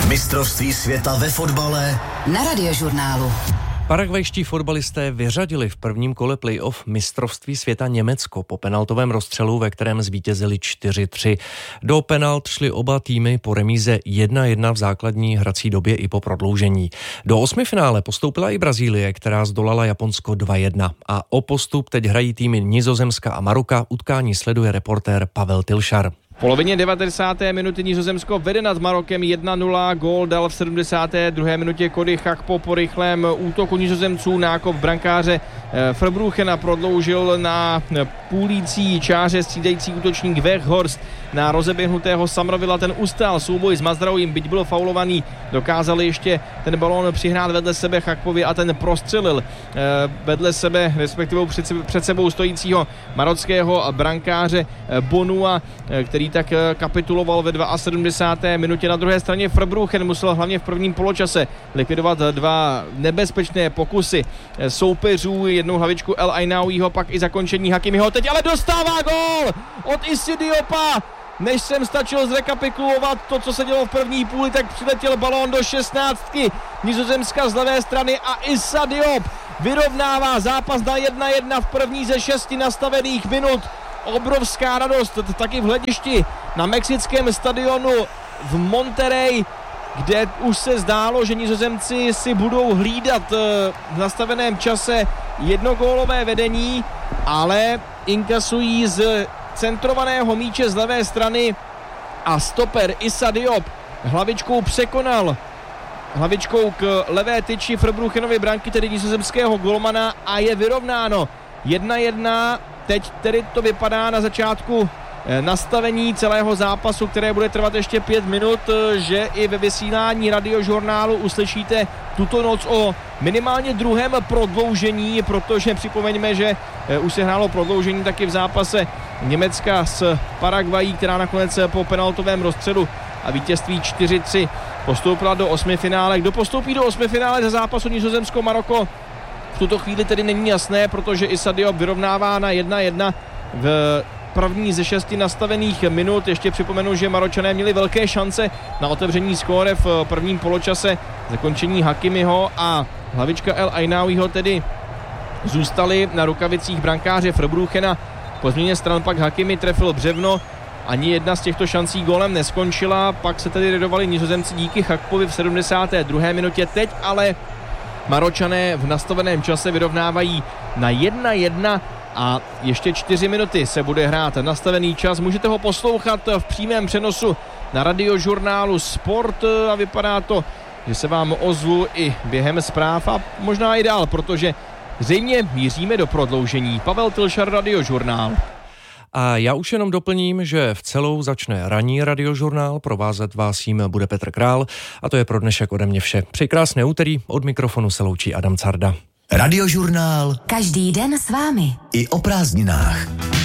Mistrovství světa ve fotbale na Radiožurnálu. Paraguajští fotbalisté vyřadili v prvním kole playoff mistrovství světa Německo po penaltovém rozstřelu, ve kterém zvítězili 4-3. Do penalt šly oba týmy po remíze 1-1 v základní hrací době i po prodloužení. Do osmifinále postoupila i Brazílie, která zdolala Japonsko 2-1. A o postup teď hrají týmy Nizozemska a Maroka. Utkání sleduje reportér Pavel Tilšar. V polovině 90. minuty Nizozemsko vede nad Marokem 1-0, gól dal v 72. minutě Cody Gakpo po rychlém útoku Nizozemců, nákop brankáře Verbrugena prodloužil na půlící čáře střídající útočník Weghorst na rozeběhnutého Samrovila, ten ustál souboj s Mazraouim, byť byl faulovaný, dokázali ještě ten balón přihrát vedle sebe Gakpovi a ten prostřelil vedle sebe, respektive před sebou stojícího marockého brankáře Bonua, který tak kapituloval ve 72. minutě. Na druhé straně Verbruggen musel hlavně v prvním poločase likvidovat dva nebezpečné pokusy soupeřů, jednou hlavičku El Ainaouiho, pak i zakončení Hakimiho. Teď ale dostává gól od Issy Diopa. Než jsem stačil zrekapitulovat to, co se dělo v první půli, tak přiletěl balón do 16. Nizozemska z levé strany a Issa Diop vyrovnává zápas na 1-1 v první ze 6 nastavených minut. Obrovská radost taky v hledišti na mexickém stadionu v Monterrey, kde už se zdálo, že Nizozemci si budou hlídat v nastaveném čase jednogólové vedení, ale inkasují z centrovaného míče z levé strany a stoper Issa Diop hlavičkou překonal hlavičkou k levé tyči Verbruggenovy branky, tedy nizozemského golmana, a je vyrovnáno 1-1. Teď tedy to vypadá na začátku nastavení celého zápasu, které bude trvat ještě 5 minut, že i ve vysílání Radiožurnálu uslyšíte tuto noc o minimálně druhém prodloužení, protože připomeňme, že už se hrálo prodloužení taky v zápase Německa s Paraguají, která nakonec po penaltovém rozstřelu a vítězství 4-3 postoupila do osmifinále. Kdo postoupí do osmifinále za zápasu Nizozemsko-Maroko, v tuto chvíli tedy není jasné, protože Issa Diop vyrovnává na 1-1 v první ze 6 nastavených minut. Ještě připomenu, že Maročané měli velké šance na otevření skóre v prvním poločase, zakončení Hakimiho a hlavička El Ainaouiho tedy zůstali na rukavicích brankáře Verbruggena. Po změně stran pak Hakimi trefil břevno, ani jedna z těchto šancí gólem neskončila, pak se tedy redovali Nizozemci díky Gakpovi v 72. minutě. Teď ale Maročané v nastaveném čase vyrovnávají na 1-1 a ještě 4 minuty se bude hrát nastavený čas. Můžete ho poslouchat v přímém přenosu na Radiožurnálu Sport a vypadá to, že se vám ozvu i během zpráv a možná i dál, protože zřejmě míříme do prodloužení. Pavel Tilšar, Radiožurnál. A já už jenom doplním, že v celou začne ranní Radiožurnál, provázet vás jím bude Petr Král a to je pro dnešek ode mě vše. Přeji krásné úterý, od mikrofonu se loučí Adam Carda. Radiožurnál. Každý den s vámi. I o prázdninách.